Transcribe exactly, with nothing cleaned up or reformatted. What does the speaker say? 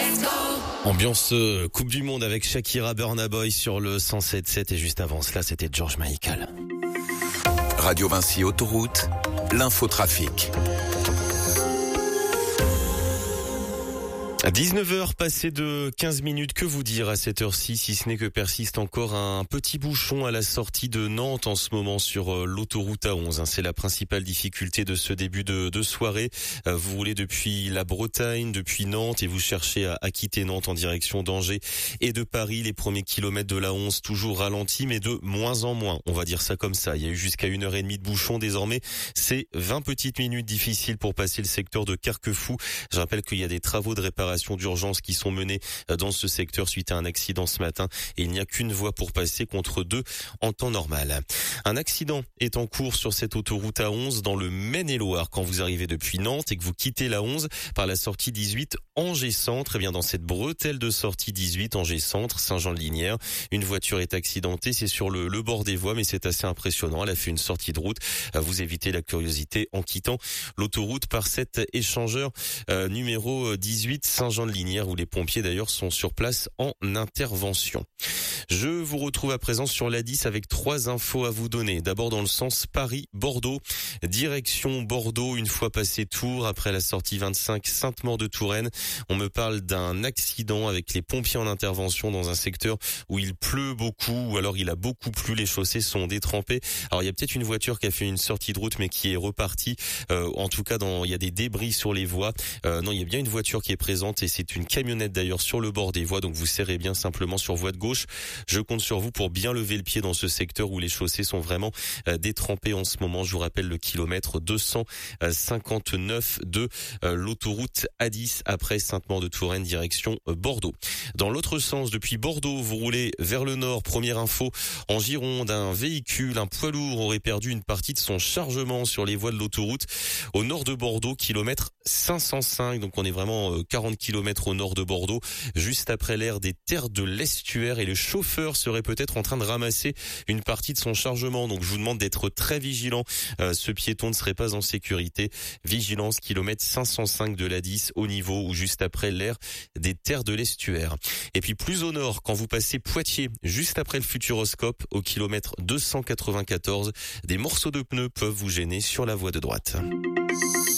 Ambiance euh, Coupe du Monde avec Shakira, Burna Boy sur le cent sept sept et juste avant cela c'était George Michael. Radio Vinci Autoroute, l'infotrafic. À dix-neuf heures, passé de quinze minutes, que vous dire à cette heure-ci, si ce n'est que persiste encore un petit bouchon à la sortie de Nantes en ce moment sur l'autoroute A onze. C'est la principale difficulté de ce début de, de soirée. Vous roulez depuis la Bretagne, depuis Nantes et vous cherchez à, à quitter Nantes en direction d'Angers et de Paris. Les premiers kilomètres de l'A onze toujours ralentis, mais de moins en moins. On va dire ça comme ça. Il y a eu jusqu'à une heure et demie de bouchon. Désormais, c'est vingt petites minutes difficiles pour passer le secteur de Carquefou. Je rappelle qu'il y a des travaux de réparation d'urgence qui sont menées dans ce secteur suite à un accident ce matin et il n'y a qu'une voie pour passer contre deux en temps normal. Un accident est en cours sur cette autoroute A onze dans le Maine-et-Loire quand vous arrivez depuis Nantes et que vous quittez l'A onze par la sortie dix-huit Angers-Centre. Et bien dans cette bretelle de sortie dix-huit Angers-Centre, Saint-Jean-de-Linière, une voiture est accidentée, c'est sur le, le bord des voies mais c'est assez impressionnant. Elle a fait une sortie de route. Vous évitez la curiosité en quittant l'autoroute par cet échangeur euh, numéro dix-huit Saint-Jean-de-Linière où les pompiers d'ailleurs sont sur place en intervention. Je vous retrouve à présent sur l'A dix avec trois infos à vous donner. D'abord dans le sens Paris-Bordeaux, direction Bordeaux une fois passé Tours après la sortie vingt-cinq Sainte-Maure-de-Touraine. On me parle d'un accident avec les pompiers en intervention dans un secteur où il pleut beaucoup ou alors il a beaucoup plu, les chaussées sont détrempées. Alors il y a peut-être une voiture qui a fait une sortie de route mais qui est repartie. Euh, en tout cas, dans, il y a des débris sur les voies. Euh, non, il y a bien une voiture qui est présente et c'est une camionnette d'ailleurs sur le bord des voies, donc vous serrez bien simplement sur voie de gauche. Je compte sur vous pour bien lever le pied dans ce secteur où les chaussées sont vraiment euh, détrempées en ce moment. Je vous rappelle le kilomètre deux cent cinquante-neuf de euh, l'autoroute A dix après Sainte-Maure-de-Touraine direction euh, Bordeaux. Dans l'autre sens, depuis Bordeaux, vous roulez vers le nord. Première info en Gironde, un véhicule, un poids lourd aurait perdu une partie de son chargement sur les voies de l'autoroute au nord de Bordeaux, kilomètre cinq cent cinq. Donc on est vraiment euh, quarante kilomètres au nord de Bordeaux, juste après l'aire des terres de l'Estuaire et le chauffeur serait peut-être en train de ramasser une partie de son chargement. Donc je vous demande d'être très vigilant. Euh, ce piéton ne serait pas en sécurité. Vigilance, kilomètre cinq cent cinq de l'A dix au niveau ou juste après l'aire des terres de l'Estuaire. Et puis plus au nord, quand vous passez Poitiers, juste après le Futuroscope, au kilomètre deux cent quatre-vingt-quatorze, des morceaux de pneus peuvent vous gêner sur la voie de droite.